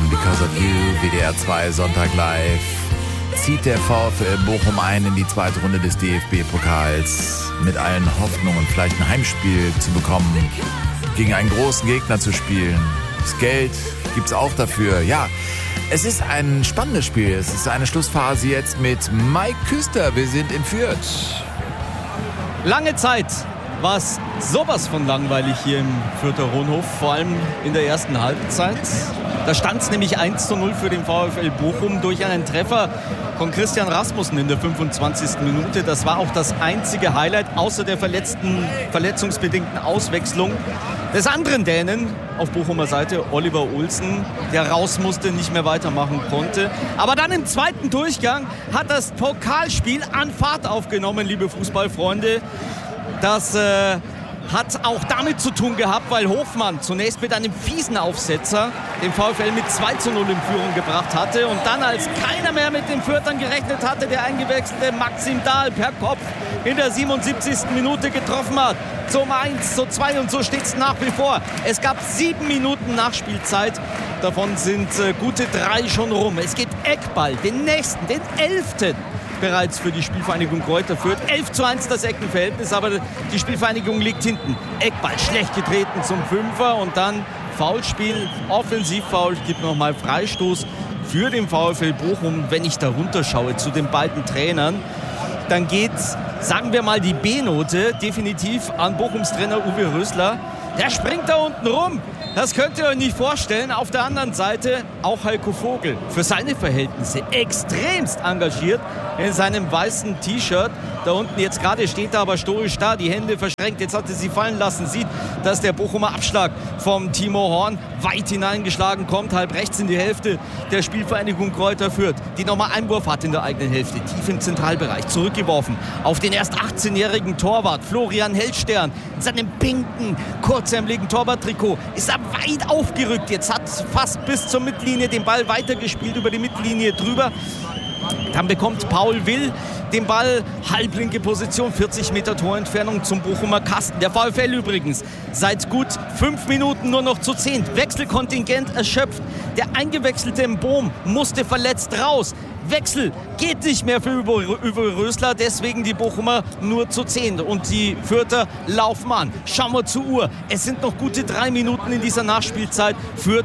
Because of You, WDR 2, Sonntag live. Zieht der VfL Bochum ein in die zweite Runde des DFB-Pokals mit allen Hoffnungen, vielleicht ein Heimspiel zu bekommen, gegen einen großen Gegner zu spielen. Das Geld gibt's auch dafür. Ja, es ist ein spannendes Spiel. Es ist eine Schlussphase jetzt mit Mike Küster. Wir sind in Fürth. Lange Zeit war es sowas von langweilig hier im Fürther Ronhof, vor allem in der ersten Halbzeit. Da stand es nämlich 1:0 für den VfL Bochum durch einen Treffer von Christian Rasmussen in der 25. Minute. Das war auch das einzige Highlight, außer der verletzungsbedingten Auswechslung des anderen Dänen auf Bochumer Seite, Oliver Olsen, der raus musste, nicht mehr weitermachen konnte. Aber dann im zweiten Durchgang hat das Pokalspiel an Fahrt aufgenommen, liebe Fußballfreunde. Das hat auch damit zu tun gehabt, weil Hofmann zunächst mit einem fiesen Aufsetzer den VfL mit 2:0 in Führung gebracht hatte. Und dann, als keiner mehr mit den Fürthern gerechnet hatte, der eingewechselte Maxim Dahl per Kopf in der 77. Minute getroffen hat. Zum 1:2 und so steht es nach wie vor. Es gab 7 Minuten Nachspielzeit. Davon sind gute 3 schon rum. Es gibt Eckball, den nächsten, den 11. bereits für die Spielvereinigung Greuther Fürth. 11:1 das Eckenverhältnis, aber die Spielvereinigung liegt hinten. Eckball schlecht getreten zum Fünfer und dann Foulspiel, Offensivfoul, gibt nochmal Freistoß für den VfL Bochum. Wenn ich da runterschaue zu den beiden Trainern, dann geht, sagen wir mal, die B-Note definitiv an Bochums Trainer Uwe Rösler. Der springt da unten rum. Das könnt ihr euch nicht vorstellen. Auf der anderen Seite auch Heiko Vogel. Für seine Verhältnisse extremst engagiert in seinem weißen T-Shirt. Da unten jetzt gerade steht er aber stoisch da, die Hände verschränkt. Jetzt hat er sie fallen lassen. Sieht, dass der Bochumer Abschlag vom Timo Horn weit hineingeschlagen kommt. Halb rechts in die Hälfte der Spielvereinigung Greuther Fürth. Die nochmal Einwurf hat in der eigenen Hälfte. Tief im Zentralbereich. Zurückgeworfen auf den erst 18-jährigen Torwart Florian Hellstern. In seinem pinken, kurzärmeligen Torwarttrikot ist er weit aufgerückt. Jetzt hat fast bis zur Mittellinie den Ball weitergespielt, über die Mittellinie drüber. Dann bekommt Paul Will den Ball, halblinke Position, 40 Meter Torentfernung zum Bochumer Kasten. Der VfL übrigens seit gut 5 Minuten nur noch zu 10. Wechselkontingent erschöpft. Der eingewechselte Bohm musste verletzt raus. Wechsel geht nicht mehr für Uwe Rösler, deswegen die Bochumer nur zu 10 und die Fürther laufen an. Schauen wir zur Uhr, es sind noch gute 3 Minuten in dieser Nachspielzeit. Fürth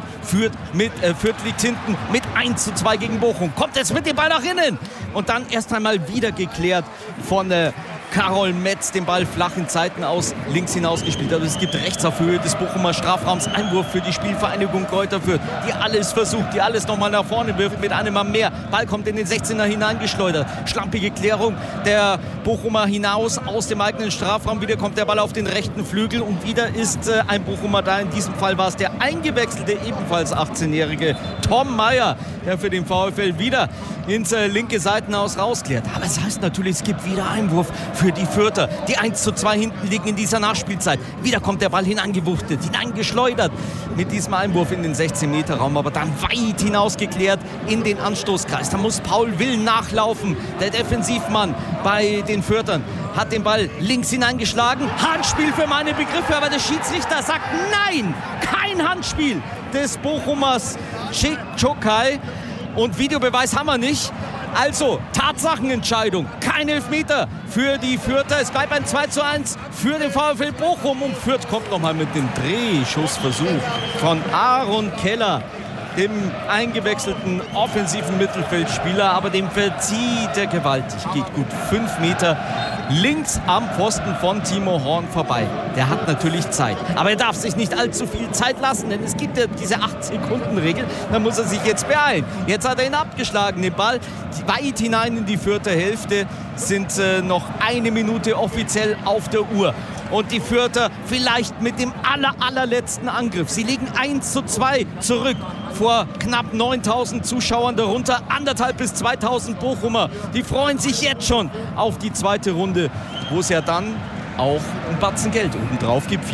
liegt hinten mit 1:2 gegen Bochum. Kommt jetzt mit dem Ball nach innen und dann erst einmal wieder geklärt von Karol Metz, den Ball flach in Zeiten aus links hinausgespielt. Aber es gibt rechts auf Höhe des Bochumer Strafraums Einwurf für die Spielvereinigung Greuther Fürth, die alles versucht, die alles nochmal nach vorne wirft mit einem Mann mehr. Ball kommt in den 16er hineingeschleudert. Schlampige Klärung der Bochumer hinaus aus dem eigenen Strafraum. Wieder kommt der Ball auf den rechten Flügel und wieder ist ein Bochumer da. In diesem Fall war es der eingewechselte, ebenfalls 18-jährige Tom Meyer, der für den VfL wieder ins linke Seitenhaus rausklärt. Aber es heißt natürlich, es gibt wieder Einwurf für die Fürther, die 1:2 hinten liegen in dieser Nachspielzeit. Wieder kommt der Ball hinangewuchtet, hineingeschleudert mit diesem Einwurf in den 16-Meter-Raum, aber dann weit hinausgeklärt in den Anstoßkreis. Da muss Paul Will nachlaufen, der Defensivmann bei den Fürthern. Hat den Ball links hineingeschlagen. Handspiel für meine Begriffe, aber der Schiedsrichter sagt nein, kein Handspiel des Bochumers Chokai. Und Videobeweis haben wir nicht. Also, Tatsachenentscheidung. Kein Elfmeter für die Fürther. Es bleibt ein 2:1 für den VfL Bochum. Und Fürth kommt nochmal mit dem Drehschussversuch von Aaron Keller, dem eingewechselten offensiven Mittelfeldspieler. Aber dem verzieht er gewaltig. Geht gut 5 Meter links am Pfosten von Timo Horn vorbei. Der hat natürlich Zeit. Aber er darf sich nicht allzu viel Zeit lassen, denn es gibt ja diese 8-Sekunden-Regel. Da muss er sich jetzt beeilen. Jetzt hat er ihn abgeschlagen, den Ball weit hinein in die Fürther Hälfte. Sind noch 1 Minute offiziell auf der Uhr. Und die Fürther vielleicht mit dem allerletzten Angriff. Sie liegen 1:2 zurück vor knapp 9.000 Zuschauern, darunter 1.500 bis 2.000 Bochumer. Die freuen sich jetzt schon auf die zweite Runde, wo es ja dann auch ein Batzen Geld obendrauf gibt.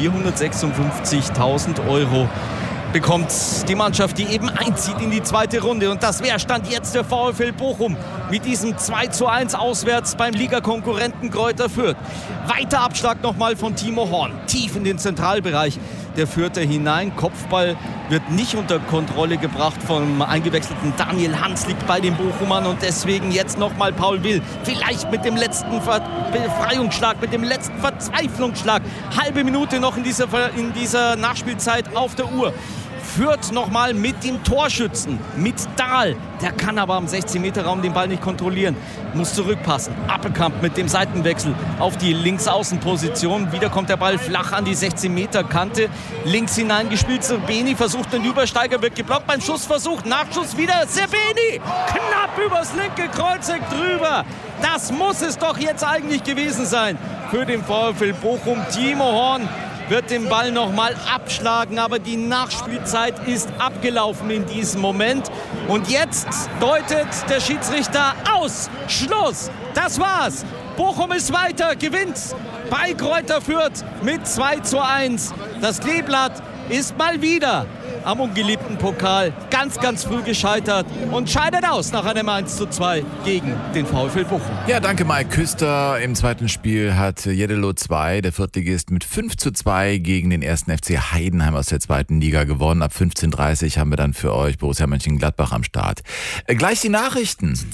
456.000 € bekommt die Mannschaft, die eben einzieht in die zweite Runde. Und das wäre Stand jetzt der VfL Bochum mit diesem 2:1 auswärts beim Ligakonkurrenten Greuther Fürth. Weiter Abschlag nochmal von Timo Horn, tief in den Zentralbereich der Fürther hinein. Kopfball wird nicht unter Kontrolle gebracht vom eingewechselten Daniel Hans, liegt bei den Bochumern und deswegen jetzt nochmal Paul Will. Vielleicht mit dem letzten Befreiungsschlag, mit dem letzten Verzweiflungsschlag. Halbe Minute noch in dieser Nachspielzeit auf der Uhr. Fürth nochmal mit dem Torschützen, mit Dahl. Der kann aber am 16-Meter-Raum den Ball nicht kontrollieren. Muss zurückpassen. Appelkamp mit dem Seitenwechsel auf die Linksaußenposition. Wieder kommt der Ball flach an die 16-Meter-Kante. Links hineingespielt. Serbeni versucht den Übersteiger, wird geblockt beim Schussversuch. Nachschuss wieder Serbeni. Knapp übers linke Kreuzeck drüber. Das muss es doch jetzt eigentlich gewesen sein für den VfL Bochum. Timo Horn wird den Ball nochmal abschlagen, aber die Nachspielzeit ist abgelaufen in diesem Moment. Und jetzt deutet der Schiedsrichter aus. Schluss. Das war's. Bochum ist weiter, gewinnt bei Greuther Fürth mit 2:1. Das Kleeblatt ist mal wieder am ungeliebten Pokal ganz, ganz früh gescheitert und scheidet aus nach einem 1:2 gegen den VfL Bochum. Ja, danke Mike Küster. Im zweiten Spiel hat Jeddelo 2, der Viertligist, mit 5:2 gegen den 1. FC Heidenheim aus der zweiten Liga gewonnen. Ab 15:30 haben wir dann für euch Borussia Mönchengladbach am Start. Gleich die Nachrichten.